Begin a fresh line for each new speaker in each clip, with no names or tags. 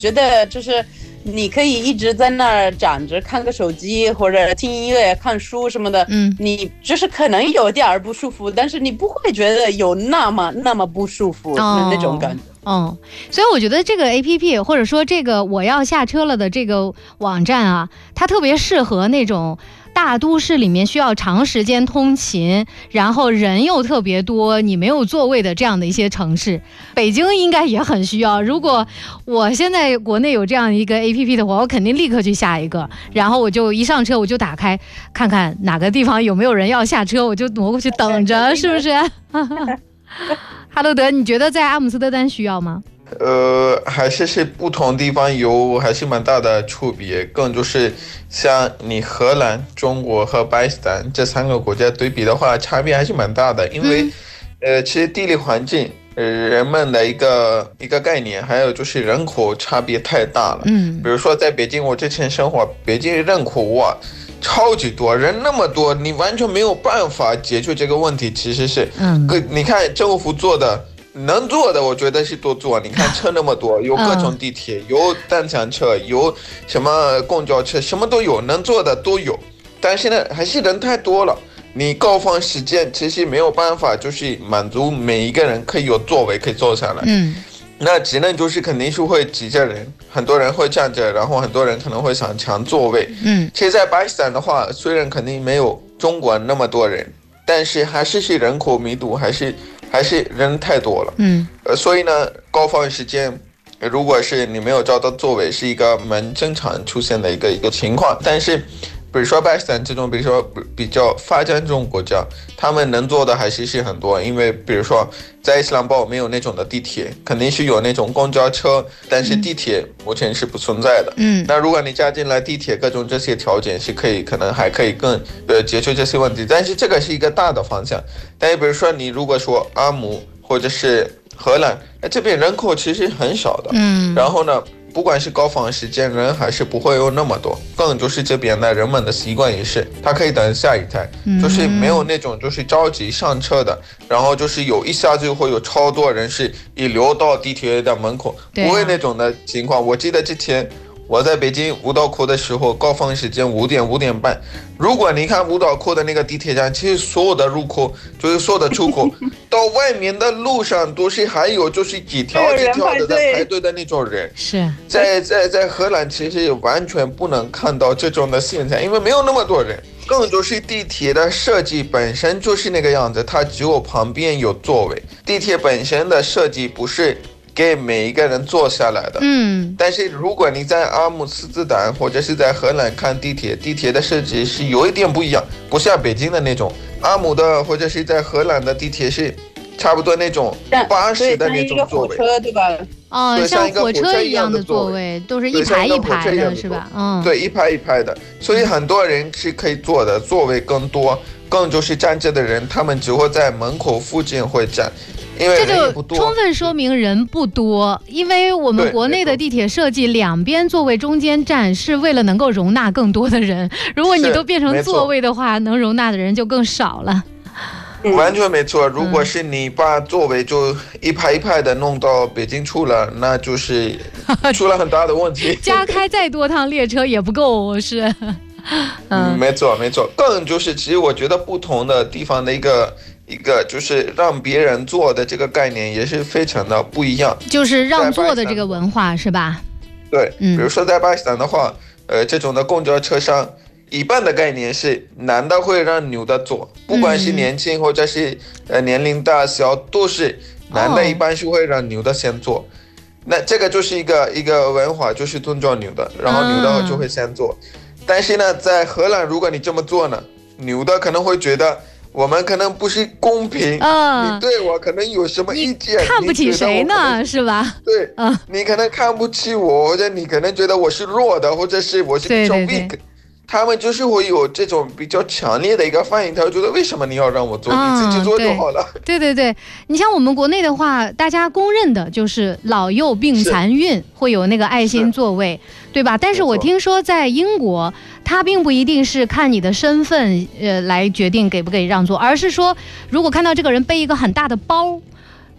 觉得就是你可以一直在那儿站着看个手机或者听音乐看书什么的，你就是可能有点不舒服，但是你不会觉得有那么不舒服的那种感觉。
所以我觉得这个 APP 或者说这个我要下车了的这个网站啊，它特别适合那种大都市里面需要长时间通勤，然后人又特别多，你没有座位的这样的一些城市。北京应该也很需要，如果我现在国内有这样一个 APP 的话，我肯定立刻去下一个，然后我就一上车我就打开看看哪个地方有没有人要下车，我就挪过去等着，是不是？哈罗德，你觉得在阿姆斯特丹需要吗？
还是不同地方有还是蛮大的区别，更就是像你荷兰、中国和巴基斯坦这3个国家对比的话，差别还是蛮大的，因为其实地理环境、人们的一个概念，还有就是人口差别太大了。比如说在北京，我之前生活，北京人口哇超级多，人那么多，你完全没有办法解决这个问题。其实是，你看政府做的。能做的我觉得是多做，你看车那么多，有各种地铁，有单厢车，有什么公交车，什么都有，能做的都有。但是呢，还是人太多了，你高峰时间其实没有办法就是满足每一个人可以有座位可以坐下来。那只能就是肯定是会挤着人，很多人会站着，然后很多人可能会想抢座位。其实在巴基斯坦的话，虽然肯定没有中国那么多人，但是还是人口密度还是人太多了。所以呢，高峰时间如果是你没有找到座位，是一个蛮正常出现的一个情况。但是比如说巴基斯坦这种比较发展中国家，他们能做的还是很多。因为比如说在伊斯兰堡没有那种的地铁，肯定是有那种公交车，但是地铁目前是不存在的。那如果你加进来地铁各种这些条件，是可能还可以更解决这些问题。但是这个是一个大的方向。但是比如说你如果说阿姆或者是荷兰，这边人口其实很少的。然后呢，不管是高峰时间，人还是不会有那么多，更就是这边的人们的习惯也是，他可以等下一台，就是没有那种就是着急上车的，然后就是有一下子就会有超多人是一流到地铁的门口，不会那种的情况。我记得之前我在北京五道口的时候，高峰时间5点半，如果你看五道口的那个地铁站，其实所有的入口就是所有的出口到外面的路上都是还有就是几条的在排队的那种人。
是
在荷兰其实完全不能看到这种的现象，因为没有那么多人。更就是地铁的设计本身就是那个样子，它只有旁边有座位，地铁本身的设计不是给每一个人坐下来的。但是如果你在阿姆斯特丹或者是在荷兰看地铁的设计是有一点不一样，不像北京的那种，阿姆的或者是在荷兰的地铁是差不多那种巴士的那种座位，
对吧？
像火车一样的座位，都是一排一排的，是吧？
对，一排一排的，所以很多人是可以坐的，座位更多，更就是站着的人，他们只会在门口附近会站。
这就充分说明人不多，因为我们国内的地铁设计两边座位中间站是为了能够容纳更多的人，如果你都变成座位的话，能容纳的人就更少了。
完全没错，如果是你把座位就一排一排的弄到北京出了，那就是出了很大的问题。
加开再多趟列车也不够，是。
没错。更就是其实我觉得不同的地方的一个就是让别人坐的这个概念也是非常的不一样，
就是让座的这个文化是吧？
对，比如说在巴基斯坦的话，这种的公交车上一般的概念是男的会让女的坐，不管是年轻或者是年龄大小，都是男的一般是会让女的先坐。那这个就是一个文化，就是尊重女的，然后女的就会先坐。但是呢，在荷兰如果你这么做呢，女的可能会觉得我们可能不是公平，你对我可能有什么意见，
你看不起谁呢，是吧？
对，你可能看不起我，或者你可能觉得我是弱的，或者是我是比较 weak。他们就是会有这种比较强烈的一个反应，他会觉得为什么你要让我做，你自己做就好了。
对，你像我们国内的话，大家公认的就是老幼病残孕会有那个爱心座位，对吧？但是我听说在英国，它并不一定是看你的身份来决定给不给让座，而是说如果看到这个人背一个很大的包，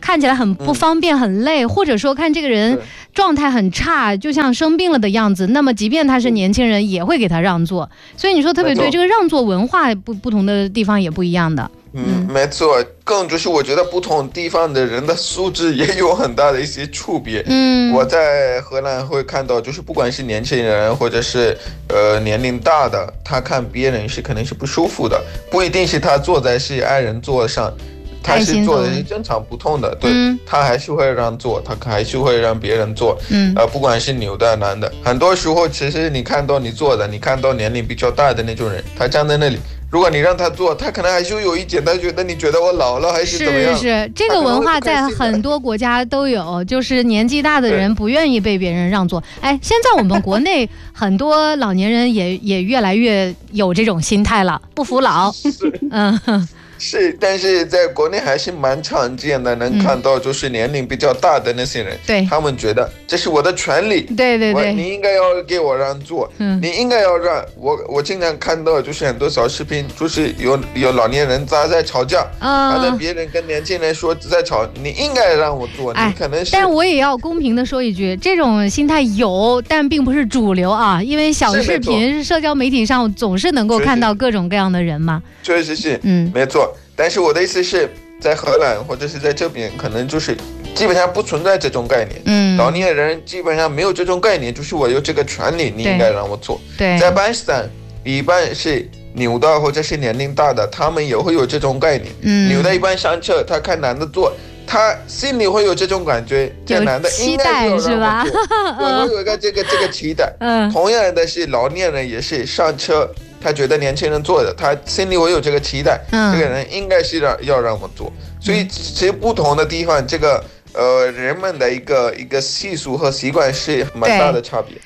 看起来很不方便、很累，或者说看这个人状态很差，就像生病了的样子，那么即便他是年轻人，也会给他让座。所以你说特别对，这个让座文化不同的地方也不一样的。
没错，更就是我觉得不同地方的人的素质也有很大的一些区别。我在荷兰会看到，就是不管是年轻人或者是年龄大的，他看别人是肯定是不舒服的，不一定是他坐在是爱人座上，他是坐的是正常不同的，对，他还是会让座，他还是会让别人坐，不管是女的男的，很多时候其实你看到你坐的，你看到年龄比较大的那种人，他站在那里。如果你让他做，他可能还是有一点，他觉得你觉得我老了还是怎么样？
是这个文化在很多国家都有，就是年纪大的人不愿意被别人让座。哎，现在我们国内很多老年人也越来越有这种心态了，不服老。
是，但是在国内还是蛮常见的，能看到就是年龄比较大的那些人，他们觉得这是我的权利，
对，
你应该要给我让座，你应该要让我经常看到就是很多小视频，就是有老年人在吵架，他的别人跟年轻人说在吵，你应该让我坐，你可能是。
但我也要公平的说一句，这种心态有，但并不是主流啊，因为小视频社交媒体上总是能够看到各种各样的人嘛。
确实是，没错。但是我的意思是在荷兰或者是在这边，可能就是基本上不存在这种概念。老年人基本上没有这种概念，就是我有这个权利，你应该让我做。在巴基斯坦，一般是女的或者是年龄大的，他们也会有这种概念。女的一般上车，她看男的坐，她心里会有这种感觉，这男的应该要让我坐，会有一个这个期待。同样的是老年人也是上车。他觉得年轻人做的，他心里会有这个期待，这个人应该是要让我做。所以其实不同的地方，这个人们的一个习俗和习惯是蛮大的差别。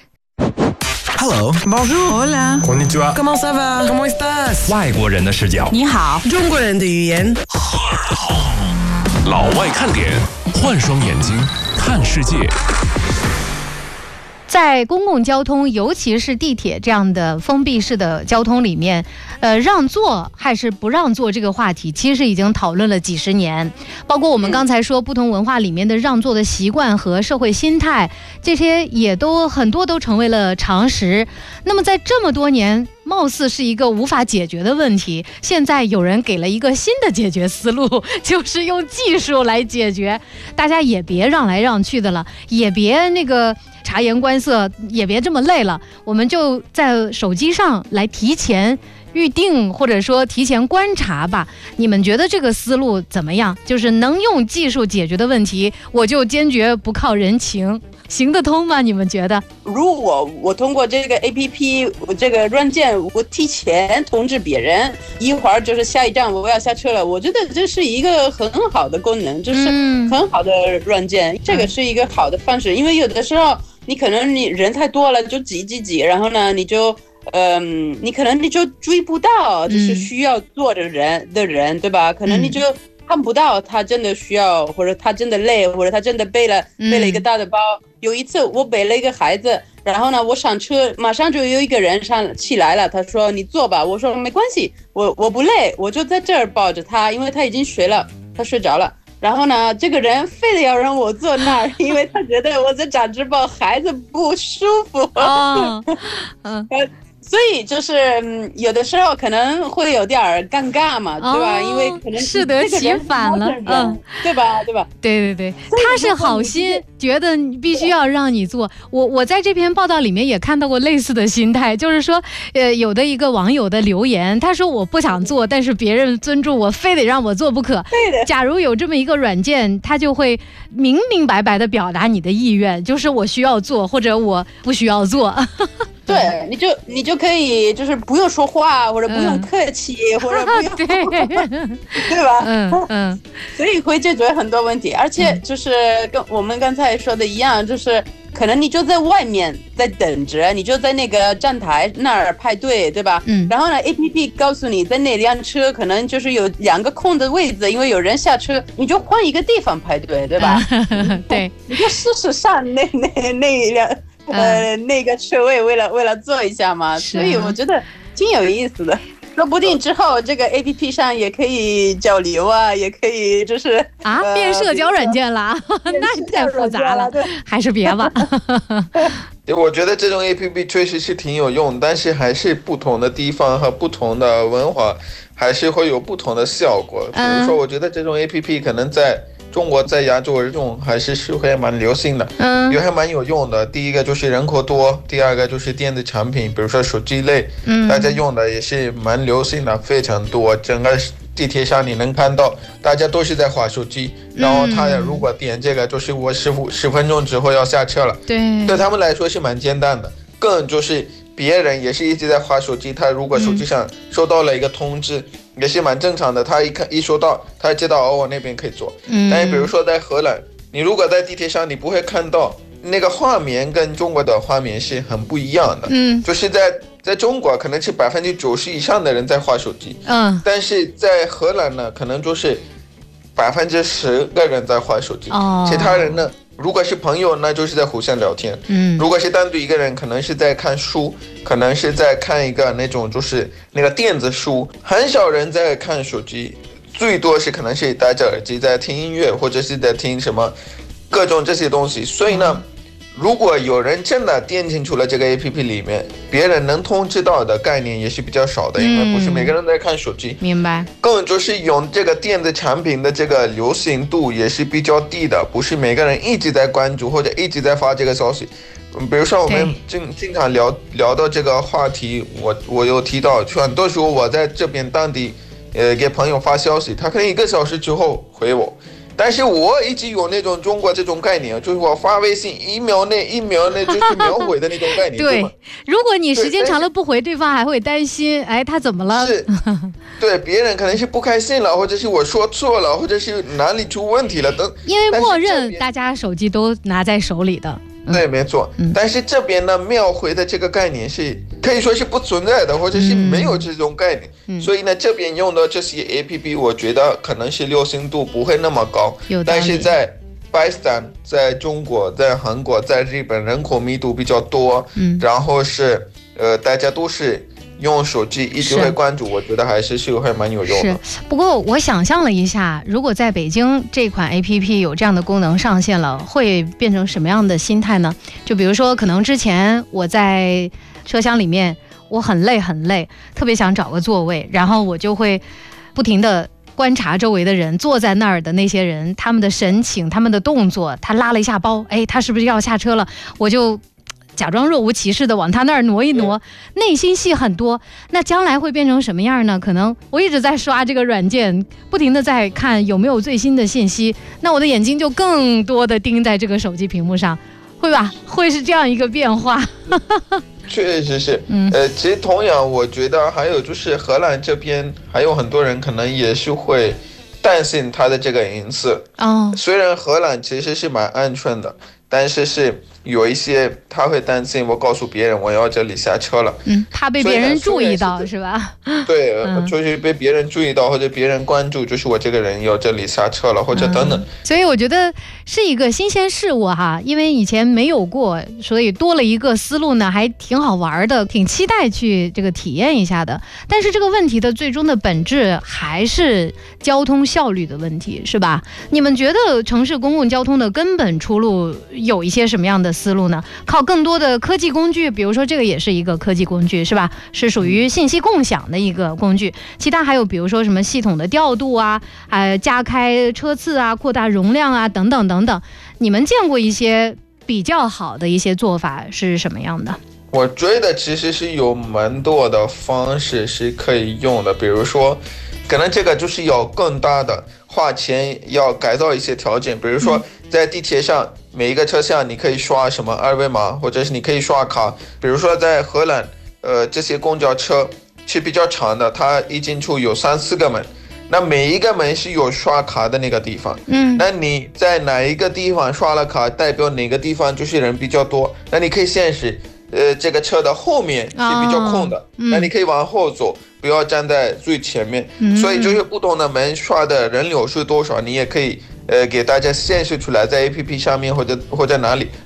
Hello,
Bonjour, Hola,
Konnichiwa,
Comment ça va? Comment estás?
外国人的视角，
你好，中国人的语言。
老外看点，换双眼睛看世界。
在公共交通，尤其是地铁这样的封闭式的交通里面，让座还是不让座这个话题，其实已经讨论了几十年。包括我们刚才说，不同文化里面的让座的习惯和社会心态，这些也都很多都成为了常识。那么在这么多年，貌似是一个无法解决的问题，现在有人给了一个新的解决思路，就是用技术来解决。大家也别让来让去的了，也别那个察言观色，也别这么累了，我们就在手机上来提前预定，或者说提前观察吧。你们觉得这个思路怎么样？就是能用技术解决的问题，我就坚决不靠人情，行得通吗？你们觉得？
如果我通过这个 APP 这个软件，我提前通知别人，一会儿就是下一站我要下车了，我觉得这是一个很好的功能，就是很好的软件，这个是一个好的方式。因为有的时候你可能你人太多了就挤，然后呢你可能你就追不到就是需要坐的人对吧？可能你就看不到他真的需要，或者他真的累，或者他真的背了一个大的包。有一次我背了一个孩子，然后呢我上车马上就有一个人起来了，他说你坐吧，我说没关系，我不累，我就在这儿抱着他，因为他已经睡了，他睡着了。然后呢这个人非得要让我坐那儿，因为他觉得我在长直抱孩子不舒服。所以就是有的时候可能会有点尴尬嘛，对吧？因为可能
适得其反了，
对吧？
对，他是好心，觉得必须要让你做。我在这篇报道里面也看到过类似的心态，就是说，有的一个网友的留言，他说我不想做，但是别人尊重我，非得让我做不可。
对的。
假如有这么一个软件，它就会明明白白的表达你的意愿，就是我需要做，或者我不需要做。
对，你就可以就是不用说话，或者不用客气，或者不用对吧？所以会解决很多问题，而且就是跟我们刚才说的一样，就是可能你就在外面在等着，你就在那个站台那儿排队，对吧？然后呢 APP 告诉你在那辆车可能就是有2个空的位置，因为有人下车，你就换一个地方排队，对吧？
对，
你就试试上那一辆那个车位，为了坐一下嘛，所以我觉得挺有意思的。 说不定之后这个 APP 上也可以交流啊，也可以就是
变社交软件了，那太复杂了，还是别吧。
我觉得这种 APP 确实是挺有用，但是还是不同的地方和不同的文化还是会有不同的效果。比如说我觉得这种 APP 可能在中国在亚洲这种还是会蛮流行的，也还蛮有用的。第一个就是人口多，第二个就是电子产品，比如说手机类，大家用的也是蛮流行的，非常多。整个地铁上你能看到大家都是在滑手机，然后他如果点这个就是我10分钟之后要下车了，对他们来说是蛮简单的。更就是别人也是一直在滑手机，他如果手机上收到了一个通知，也是蛮正常的，他一收到他知道我那边可以做。但是比如说在荷兰，你如果在地铁上，你不会看到那个画面跟中国的画面是很不一样的。就是在中国可能是90%以上的人在滑手机，但是在荷兰呢，可能就是10%的人在滑手机，其他人呢，如果是朋友，那就是在互相聊天。如果是单独一个人，可能是在看书，可能是在看一个那种就是那个电子书，很少人在看手机，最多是可能是戴着耳机在听音乐，或者是在听什么各种这些东西。所以呢，如果有人真的点进去了这个 APP 里面，别人能通知到的概念也是比较少的，因为不是每个人在看手机。明白。更就是用这个电子产品的这个流行度也是比较低的，不是每个人一直在关注或者一直在发这个消息。比如说我们经常聊到这个话题，我有提到，很多时候我在这边当地给朋友发消息，他可能1个小时之后回我。但是我一直有那种中国这种概念，就是我发微信1秒内就是秒回的那种概念。对，
如果你时间长了不回，对方还会担心，哎，他怎么了？是，
对，别人可能是不开心了，或者是我说错了，或者是哪里出问题了等。
因为默认大家手机都拿在手里的。
对，没错。但是这边呢，秒回的这个概念是可以说是不存在的，或者是没有这种概念。所以呢，这边用的这些 APP， 我觉得可能是流行度不会那么高。但是在巴基斯坦、在中国、在韩国、在日本，人口密度比较多，然后是大家都是用手机一直会关注，我觉得还是会蛮有用的。
是，不过我想象了一下，如果在北京这款 APP 有这样的功能上线了，会变成什么样的心态呢？就比如说，可能之前我在车厢里面，我很累，特别想找个座位，然后我就会不停地观察周围的人，坐在那儿的那些人，他们的神情，他们的动作，他拉了一下包，哎，他是不是要下车了？我就假装若无其事的往他那儿挪一挪，内心戏很多。那将来会变成什么样呢？可能我一直在刷这个软件，不停的在看有没有最新的信息，那我的眼睛就更多的盯在这个手机屏幕上，会吧？会是这样一个变化。
确实是。其实同样我觉得还有就是荷兰这边还有很多人可能也是会担心他的这个隐私。虽然荷兰其实是蛮安全的，但是有一些他会担心，我告诉别人我要这里下车了，
怕被别人注意到，是吧？
对，就是被别人注意到或者别人关注，就是我这个人要这里下车了，或者等等。
所以我觉得是一个新鲜事物哈，因为以前没有过，所以多了一个思路呢，还挺好玩的，挺期待去这个体验一下的。但是这个问题的最终的本质还是交通效率的问题，是吧？你们觉得城市公共交通的根本出路有一些什么样的思路呢？靠更多的科技工具，比如说这个也是一个科技工具，是吧？是属于信息共享的一个工具。其他还有比如说什么系统的调度啊，加开车次啊，扩大容量啊，等等等等。你们见过一些比较好的一些做法是什么样的？
我觉得其实是有蛮多的方式是可以用的，比如说可能这个就是要更大的花钱，要改造一些条件，比如说在地铁上每一个车厢你可以刷什么二维码，或者是你可以刷卡。比如说在荷兰这些公交车是比较长的，它一进出有3-4个门，那每一个门是有刷卡的那个地方，那你在哪一个地方刷了卡，代表哪个地方就是人比较多，那你可以显示这个车的后面是比较空的，那你可以往后走，不要站在最前面。所以就是不同的门刷的人流是多少，你也可以给大家显示出来，在 APP 上面或者哪里，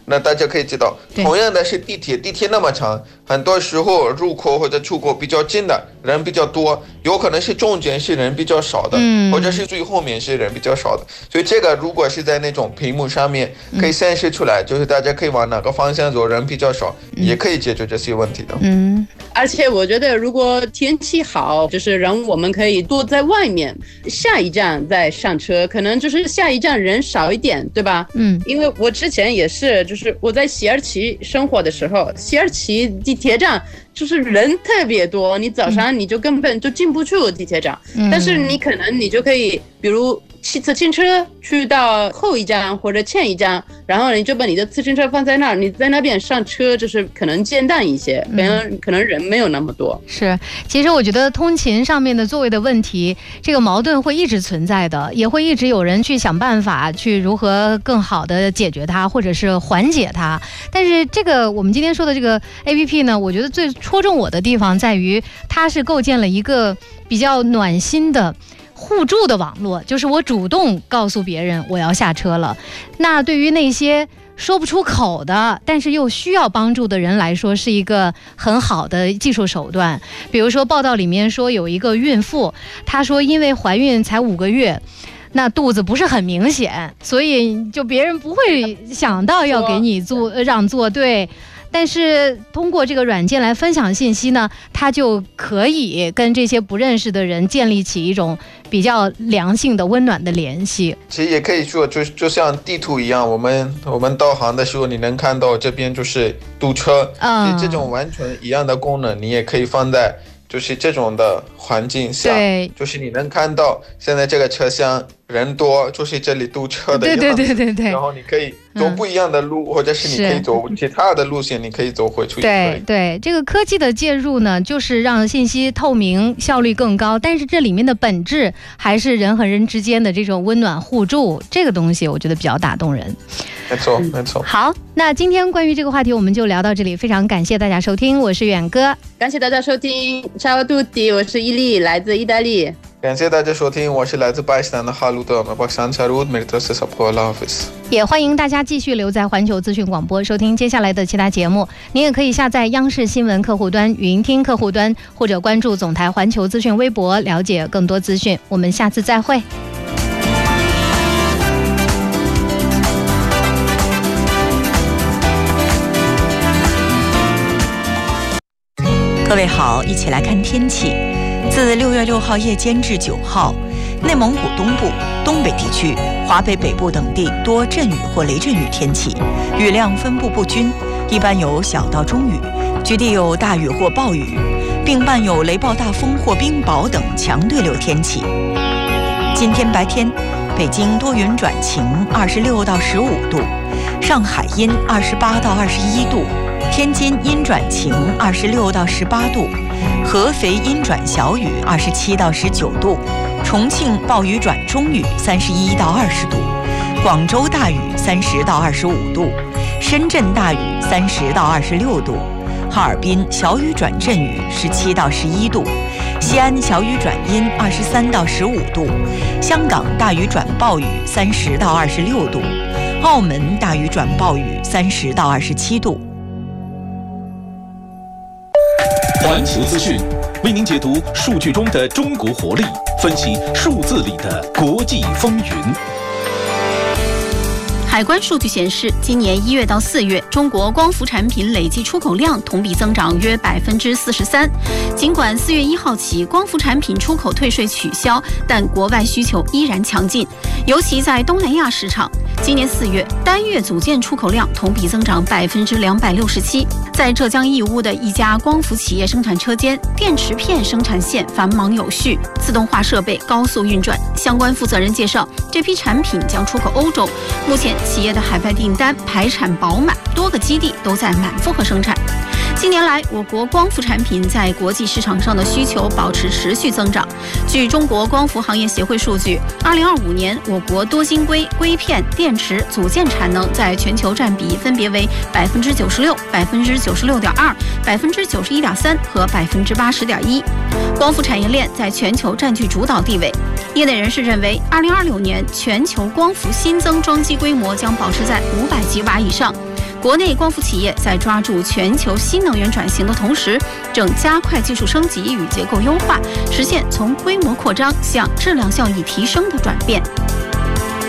那大家可以知道，同样的是地铁那么长，很多时候入口或者出口比较近的人比较多，有可能是中间是人比较少的，或者是最后面是人比较少的。所以这个如果是在那种屏幕上面可以显示出来，就是大家可以往哪个方向走，人比较少，也可以解决这些问题的。
而且我觉得如果天气好，就是让我们可以多在外面，下一站再上车，可能就是下一站人少一点，对吧？因为我之前也是，就是我在西尔奇生活的时候，西尔奇地铁站就是人特别多，你早上你就根本就进不去地铁站，但是你可能你就可以，比如骑自行车去到后一站或者前一站，然后你就把你的自行车放在那儿，你在那边上车就是可能简单一些，可能人没有那么多。
是，其实我觉得通勤上面的座位的问题，这个矛盾会一直存在的，也会一直有人去想办法去如何更好的解决它，或者是缓解它。但是这个我们今天说的这个 APP 呢，我觉得最戳中我的地方在于，它是构建了一个比较暖心的互助的网络，就是我主动告诉别人我要下车了。那对于那些说不出口的，但是又需要帮助的人来说，是一个很好的技术手段。比如说报道里面说有一个孕妇，她说因为怀孕才5个月，那肚子不是很明显，所以就别人不会想到要给你让座，对。但是通过这个软件来分享信息呢，他就可以跟这些不认识的人建立起一种比较良性的温暖的联系。
其实也可以说就像地图一样，我们导航的时候，你能看到这边就是堵车，这种完全一样的功能，你也可以放在就是这种的环境下，就是你能看到现在这个车厢人多，就是这里堵车的样子，对，然后你可以走不一样的路，或者是你可以走其他的路线，你可以走回去。
对，这个科技的介入呢，就是让信息透明，效率更高，但是这里面的本质还是人和人之间的这种温暖互助，这个东西我觉得比较打动人。
没错。
好，那今天关于这个话题我们就聊到这里，非常感谢大家收听，我是远哥。
感谢大家收听Ciao a tutti，我是伊利，来自意大利。
感谢大家收听，我是来自巴基斯坦的哈鲁德，
也欢迎大家继续留在环球资讯广播收听接下来的其他节目。您也可以下载央视新闻客户端、云听客户端，或者关注总台环球资讯微博，了解更多资讯。我们下次再会。
各位好，一起来看天气。自6月6号夜间至9号，内蒙古东部、东北地区、华北北部等地多阵雨或雷阵雨天气，雨量分布不均，一般有小到中雨，局地有大雨或暴雨，并伴有雷暴大风或冰雹等强对流天气。今天白天，北京多云转晴，26到15度；上海阴28到21度；天津阴转晴26到18度；合肥阴转小雨27到19度；重庆暴雨转中雨31到20度；广州大雨30到25度；深圳大雨30到26度；哈尔滨小雨转阵雨17到11度；西安小雨转阴23到15度；香港大雨转暴雨30到26度；澳门大雨转暴雨30到27度。
环球资讯为您解读数据中的中国活力，分析数字里的国际风云。
海关数据显示，今年1月到4月，中国光伏产品累计出口量同比增长约43%。尽管4月1号起光伏产品出口退税取消，但国外需求依然强劲，尤其在东南亚市场。今年4月，单月组件出口量同比增长267%。在浙江义乌的一家光伏企业生产车间，电池片生产线繁忙有序，自动化设备高速运转。相关负责人介绍，这批产品将出口欧洲。目前企业的海外订单排产饱满，多个基地都在满负荷生产。近年来，我国光伏产品在国际市场上的需求保持持续增长。据中国光伏行业协会数据，2025年我国多晶硅、硅片、电池、组件产能在全球占比分别为96%、96.2%、91.3%和80.1%。光伏产业链在全球占据主导地位。业内人士认为，2026年全球光伏新增装机规模将保持在500吉瓦以上。 国内光伏企业在抓住全球新能源转型的同时，正加快技术升级与结构优化，实现从规模扩张向质量效益提升的转变。